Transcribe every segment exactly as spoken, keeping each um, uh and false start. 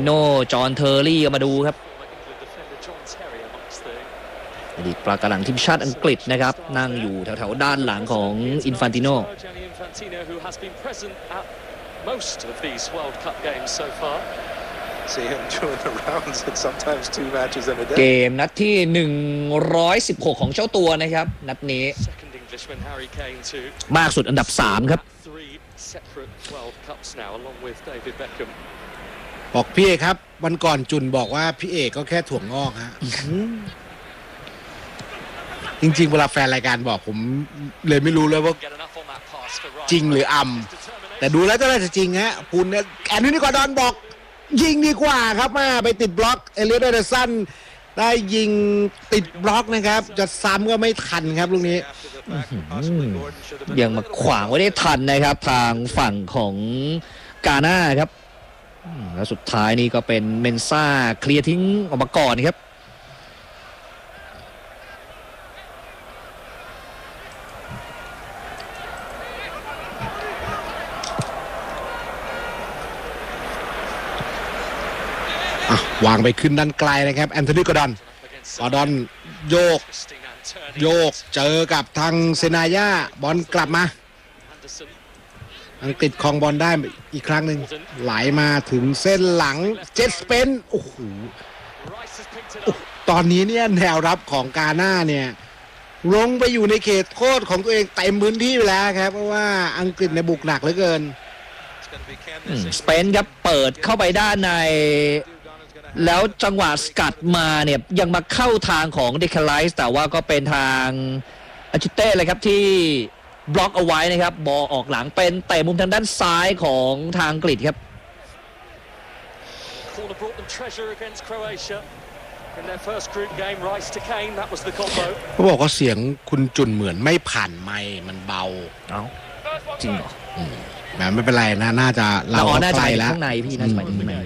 โนจอห์นเทอร์รี่มาดูครับอดีตปลากระหลังทีมชาติอังกฤษนะครับนั่งอยู่แถวๆด้านหลังของอินฟันติโนเกมนัดที่หนึ่งร้อยสิบหกของเจ้าตัวนะครับนัดนี้มากสุดอันดับสามครับบอกพี่เอกครับวันก่อนจุนบอกว่าพี่เอกก็แค่ถั่วงอกฮะ จริงๆเวลาแฟนรายการบอกผมเลยไม่รู้เลยว่าจริงหรืออำแต่ดูแล้วก็น่าจะจริงฮะคุณเนี่ยแอนนี่กอร์ดอนบอกยิงดีกว่าครับมาไปติดบล็อกเอเลียด เอเดอร์สันได้ยิงติดบล็อกนะครับจะซ้ำก็ไม่ทันครับลูกนี้ยังมาขวางไว้ได้ทันนะครับทางฝั่งของกาน่าครับแล้วสุดท้ายนี่ก็เป็นเมนซ่าเคลียร์ทิ้งออกมาก่อนครับวางไปขึ้นด้านไกลนะครับแอนโทนีกอร์ดอนกอร์ดอนโยกโยกเจอกับทางเซนายาบอลกลับมาอังกฤษครองบอลได้อีกครั้งหนึ่งไหลมาถึงเส้นหลังเจ็ตสเปนโอ้โหตอนนี้เนี่ยแนวรับของกาน่าเนี่ยลงไปอยู่ในเขตโทษของตัวเองเต็มพื้นที่ไปแล้วครับเพราะว่าอังกฤษในบุกหนักเหลือเกินสเปนครับเปิดเข้าไปด้านในแล้วจังหวะสกัดมาเนี่ยยังมาเข้าทางของเดคาไลส์แต่ว่าก็เป็นทางอาชิเต้เลยครับที่บล็อกเอาไว้นะครับบอลออกหลังเป็นเตะมุมทางด้านซ้ายของทางอังกฤษครับเขาบอกว่าเสียงคุณจุนเหมือนไม่ผ่านไมค์มันเบาเอ้าจริงเหรอแหมไม่เป็นไรนะน่าจะเราใกล้แล้วข้างในพี่น่าจะไปข้างใน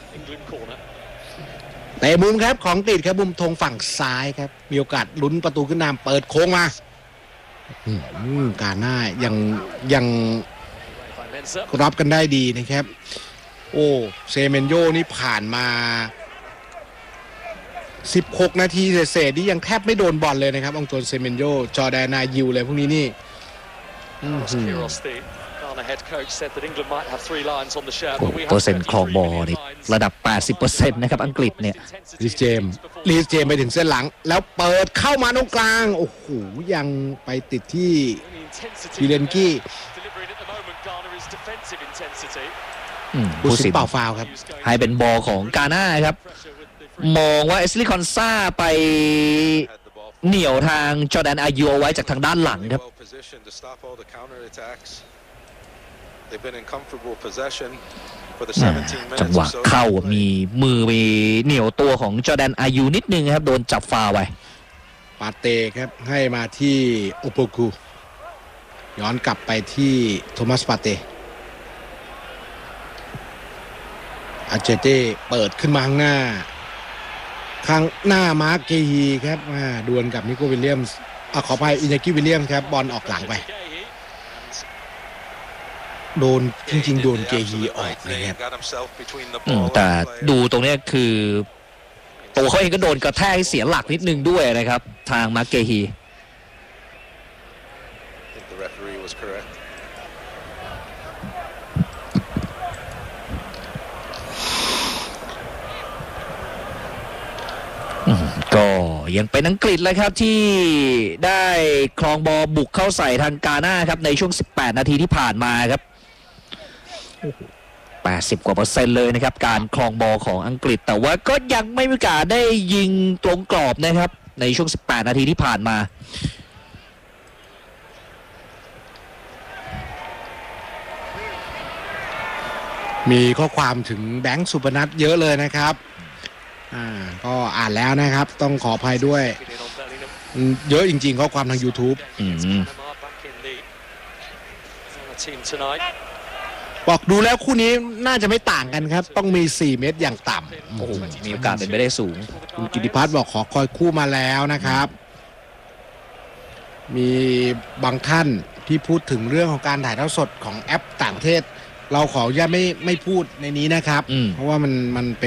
เตะมุมครับของติดครับมุมธงฝั่งซ้ายครับมีโอกาสลุ้นประตูขึ้นนำเปิดโค้งมาการหน้ายังยังรับกันได้ดีนะครับโอ้เซเมนโยนี่ผ่านมาสิบหกนาทีเศษๆนี่ยังแทบไม่โดนบอลเลยนะครับองโตนเซเมนโยจอร์แดนายิวเลยพวกนี้นี่เปอร์เซ็นต์ครองบอลนี่ระดับ แปดสิบเปอร์เซ็นต์ นะครับอังกฤษเนี่ยลีสเจมลีสเจมไปถึงเส้นหลังแล้วเปิดเข้ามาตรงกลางโอ้โหยังไปติดที่ฟิเลนกี้ผู้สินเป่าฟาวครับให้เป็นบอลของกาน่าครับมองว่าเอสลีคอนซาไปเหนี่ยวทางจอร์แดนอายูไว้จากทางด้านหลังครับจังหวะเข้ามีมือมีเหนี่ยวตัวของจอร์แดนอายูนิดนึงครับโดนจับฟาวไว้ปาเต้ครับให้มาที่โอโปกูย้อนกลับไปที่โทมัสปาเต้อาเจเต้เปิดขึ้นมาข้างหน้าข้างหน้ามาร์คเกฮีครับมาดวลกับนิโควิลเลียมส์ขออภัยอินากิวิลเลียมครับบอลออกหลังไปโดนจริงๆโดนเกฮีออกเลยครับแต่ดูตรงนี้คือตัวเขาเองก็โดนกระแทกให้เสียหลักนิดนึงด้วยนะครับทางมาร์คเกฮีก็ยังเป็นอังกฤษเลยครับที่ได้ครองบอลบุกเข้าใส่ทางกาน่าครับในช่วงสิบแปดนาทีที่ผ่านมาครับแปดสิบกว่าเปอร์เซ็นต์เลยนะครับการครองบอลของอังกฤษแต่ว่าก็ยังไม่มีโอกาสได้ยิงตรงกรอบนะครับในช่วงสิบแปดนาทีที่ผ่านมามีข้อความถึงแบงค์สุพนัทเยอะเลยนะครับอ่าก็อ่านแล้วนะครับต้องขออภัยด้วยเยอะจริงๆข้อความทาง YouTube บอกดูแล้วคู่นี้น่าจะไม่ต่างกันครับต้องมีสี่เมตรอย่างต่ำโอ้โหมีโอกาสเป็นไปได้สูงคุณกิติพัฒน์บอกขอคอยคู่มาแล้วนะครับมีบางท่านที่พูดถึงเรื่องของการถ่ายทอดสดของแอปต่างประเทศเราขออนุญาตไม่ไม่พูดในนี้นะครับเพราะว่ามันมันเป็น